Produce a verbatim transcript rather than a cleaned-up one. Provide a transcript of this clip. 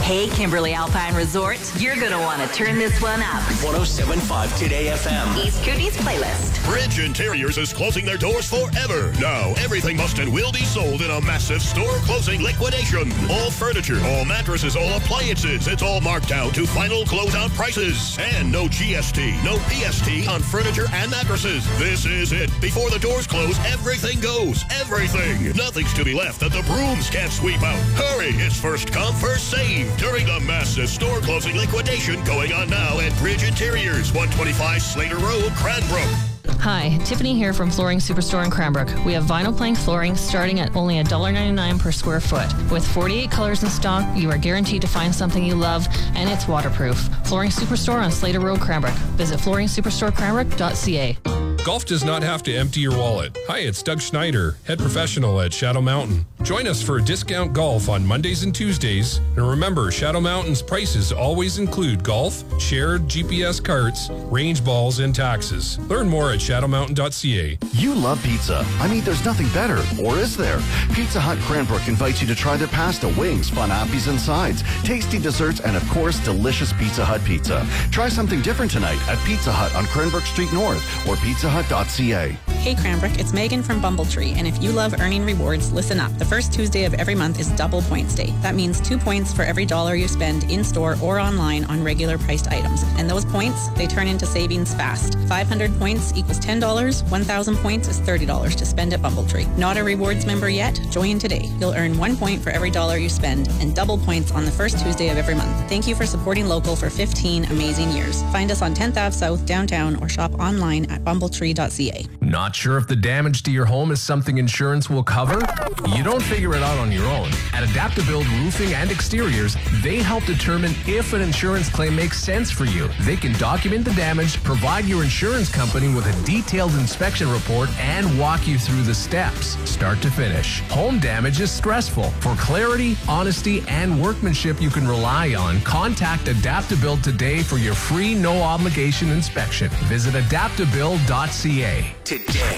Hey, Kimberly Alpine Resort, you're going to want to turn this one up. one oh seven point five Today F M. East Cooney's playlist. Bridge Interiors is closing their doors forever. Now, everything must and will be sold in a massive store closing liquidation. All furniture, all mattresses, all appliances, it's all marked down to final closeout prices. And no G S T, no P S T on furniture and mattresses. This is it. Before the doors close, everything goes. Everything. Nothing's to be left that the brooms can't sweep out. Hurry, it's first come, first save during the massive store closing liquidation going on now at Bridge Interiors, one twenty-five Slater Road, Cranbrook. Hi, Tiffany here from Flooring Superstore in Cranbrook. We have vinyl plank flooring starting at only one dollar ninety-nine per square foot. With forty-eight colors in stock, you are guaranteed to find something you love, and it's waterproof. Flooring Superstore on Slater Road, Cranbrook. Visit flooring superstore cranbrook dot c a. Golf does not have to empty your wallet. Hi, it's Doug Schneider, head professional at Shadow Mountain. Join us for discount golf on Mondays and Tuesdays. And remember, Shadow Mountain's prices always include golf, shared G P S carts, range balls, and taxes. Learn more at shadow mountain dot c a. You love pizza. I mean, there's nothing better, or is there? Pizza Hut Cranbrook invites you to try their pasta, wings, fun appies and sides, tasty desserts, and of course, delicious Pizza Hut pizza. Try something different tonight at Pizza Hut on Cranbrook Street North or pizza hut dot c a. Hey Cranbrook, it's Megan from Bumbletree, and if you love earning rewards, listen up. The first Tuesday of every month is double points day. That means two points for every dollar you spend in-store or online on regular priced items. And those points, they turn into savings fast. five hundred points equals ten dollars, one thousand points is thirty dollars to spend at Bumbletree. Not a rewards member yet? Join today. You'll earn one point for every dollar you spend and double points on the first Tuesday of every month. Thank you for supporting local for fifteen amazing years. Find us on tenth Avenue South downtown or shop online at bumbletree dot c a. Not sure if the damage to your home is something insurance will cover? You don't figure it out on your own. At Adaptabuild Roofing and Exteriors, they help determine if an insurance claim makes sense for you. They can document the damage, provide your insurance company with a detailed inspection report, and walk you through the steps, start to finish. Home damage is stressful. For clarity, honesty, and workmanship you can rely on, contact Adaptabuild today for your free no-obligation inspection. Visit adaptabuild dot c a. Today